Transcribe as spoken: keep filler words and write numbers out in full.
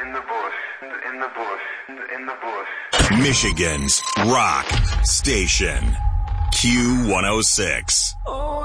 in the bush, in the bush, in the bush. Michigan's rock station, Q one oh six.